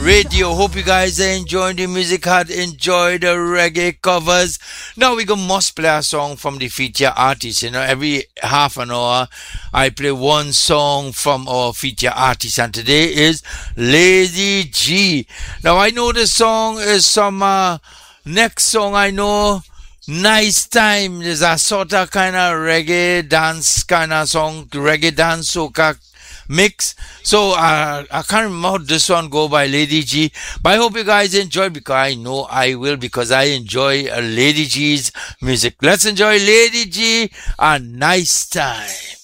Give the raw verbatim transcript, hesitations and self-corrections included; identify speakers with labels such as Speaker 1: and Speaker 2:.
Speaker 1: Radio. Hope you guys are enjoying the music, had enjoyed the reggae covers. Now we go must play a song from the feature artist. You know, every half an hour I play one song from our feature artist, and today is Lady G. Now I know the song is some uh, next song I know. Nice Time is a sort of kind of reggae dance kind of song, reggae dance soca mix. So uh, I can't remember how this one go by Lady G, but I hope you guys enjoy, because I know I will, because I enjoy uh, Lady G's music. Let's enjoy Lady G, A Nice Time.